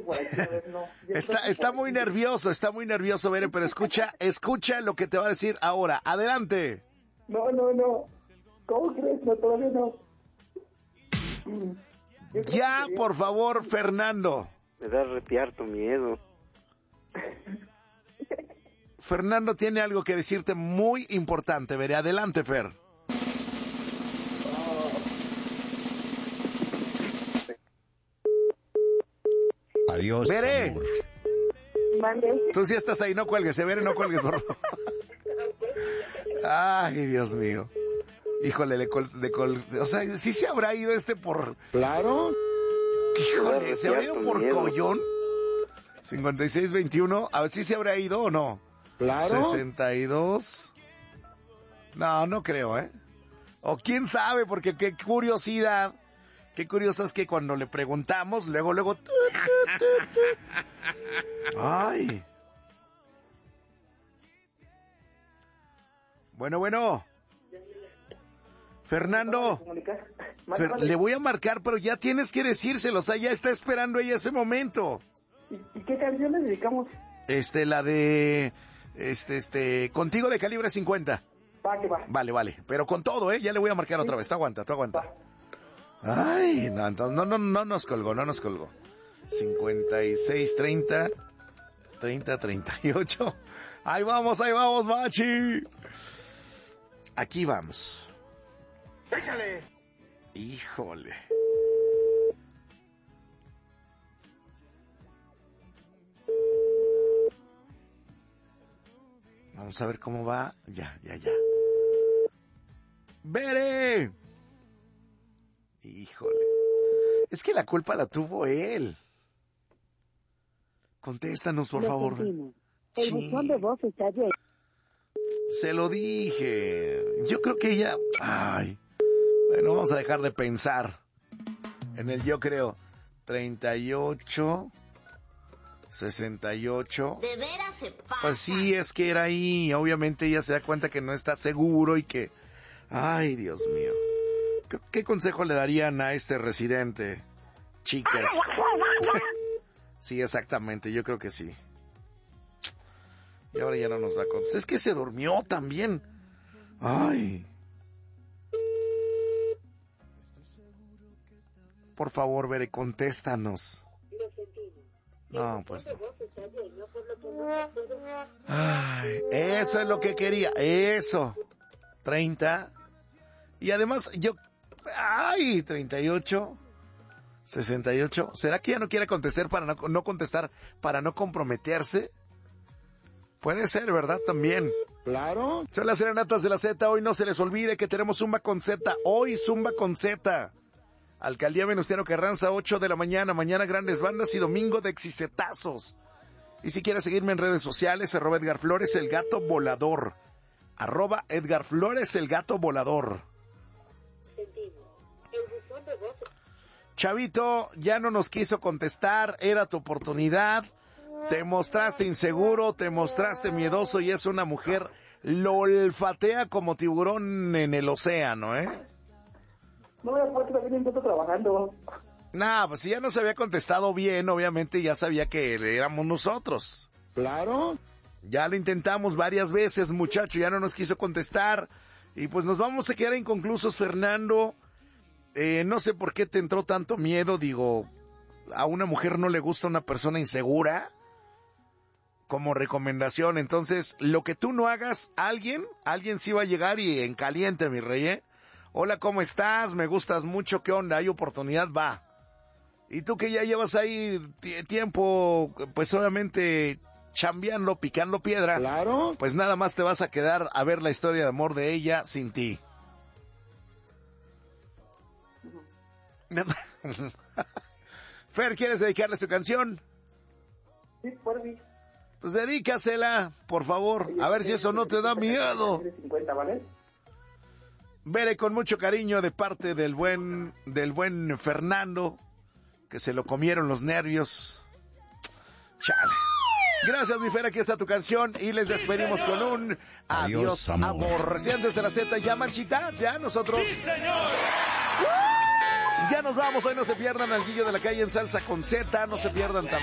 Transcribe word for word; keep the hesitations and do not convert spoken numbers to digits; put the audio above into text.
por aquí, a ver, no. Yo Está, creo que está por muy aquí. nervioso, está muy nervioso, Bere, pero escucha, escucha lo que te va a decir ahora. Adelante. No, no, no. ¿Cómo crees? No, todavía no. Mm, yo creo Ya, que sería- por favor, Fernando. Me da arrepiar tu miedo. Fernando tiene algo que decirte muy importante, Bere. Adelante, Fer. Adiós, Bere. amor. Mande. Tú sí estás ahí, no cuelgues, ¿eh, Bere? No cuelgues, por favor. Ay, Dios mío. Híjole, le col, le col, o sea, ¿sí se habrá ido este por...? Claro. Híjole, ¿se habrá ido por Miedo. collón? cincuenta y seis veintiuno, a ver si se habrá ido o no. Claro. sesenta y dos. No, no creo, ¿eh? O quién sabe, porque qué curiosidad. Qué curioso es que cuando le preguntamos, luego, luego... tu, tu, tu, tu. Ay. Bueno, bueno. Fernando. Comunicar. Fer- Márcale. le voy a marcar, pero ya tienes que decírselo, o sea, ya está esperando ella ese momento. ¿Y, ¿Y qué canción le dedicamos? Este, la de... Este, este... Contigo de calibre cincuenta. Va, que va. Vale, vale. Pero con todo, ¿eh? Ya le voy a marcar otra vez. Tú aguanta, tú aguanta. Va. Ay, no, entonces, no, no, no nos colgó, no nos colgó. cincuenta y seis, treinta, treinta, treinta y ocho. Ahí vamos, ahí vamos, machi. Aquí vamos. ¡Échale! Híjole. Vamos a ver cómo va. Ya, ya, ya. ¡Bere! Híjole. Es que la culpa la tuvo él. Contéstanos, por Lo favor. sentimos. El Sí. buzón de voz está lleno. Se lo dije. Yo creo que ella... Ay. Bueno, vamos a dejar de pensar en el yo creo. treinta y ocho, sesenta y ocho. De veras se pasa. Pues sí, es que era ahí. Obviamente ella se da cuenta que no está seguro y que... Ay, Dios mío. ¿Qué, qué consejo le darían a este residente? Chicas. Sí, exactamente. Yo creo que sí. Y ahora ya no nos va a contestar. Es que se durmió también. Ay. Por favor, Bere, contéstanos. Lo sentimos. No, pues no. El buzón de voz está lleno, por lo que no puedo... Ay, eso es lo que quería. Eso. treinta. Y además, yo... Ay, treinta y ocho. sesenta y ocho. ¿Será que ya no quiere contestar para no, no contestar para no comprometerse? Puede ser, ¿verdad? También. Claro. Son las serenatas de la Z. Hoy no se les olvide que tenemos Zumba con Z. Hoy Zumba con Z. Alcaldía Venustiano Carranza, ocho de la mañana. Mañana grandes bandas y domingo de exicetazos. Y si quieres seguirme en redes sociales, arroba Edgar Flores, el gato volador. Arroba Edgar Flores, el gato volador. Sentimos. El buzón de voz... Chavito, ya no nos quiso contestar. Era tu oportunidad. Te mostraste inseguro, te mostraste miedoso y es una mujer, lo olfatea como tiburón en el océano, ¿eh? No me acuerdo, también encuentro trabajando. Nah, pues si ya nos había contestado bien, obviamente ya sabía que éramos nosotros. Claro. Ya lo intentamos varias veces, muchacho, ya no nos quiso contestar. Y pues nos vamos a quedar inconclusos, Fernando. Eh, no sé por qué te entró tanto miedo, digo, a una mujer no le gusta una persona insegura. Como recomendación, entonces, lo que tú no hagas, alguien, alguien sí va a llegar y en caliente, mi rey, ¿eh? Hola, ¿cómo estás? Me gustas mucho, ¿qué onda? ¿Hay oportunidad? Va. Y tú que ya llevas ahí t- tiempo, pues obviamente, chambeando, picando piedra. Claro. Pues nada más te vas a quedar a ver la historia de amor de ella sin ti. Fer, ¿quieres dedicarle su canción? Sí, por mí. Pues dedícasela, por favor, a ver si eso no te da miedo. cincuenta, ¿vale? Veré con mucho cariño de parte del buen, del buen Fernando, que se lo comieron los nervios. Chale. Gracias, mi Fer, aquí está tu canción y les despedimos con un adiós, Adiós, amor. amor. Residentes de la Z, ya manchitas, ya nosotros. Ya nos vamos, hoy no se pierdan al Guillo de la Calle en Salsa con Z, no se pierdan también.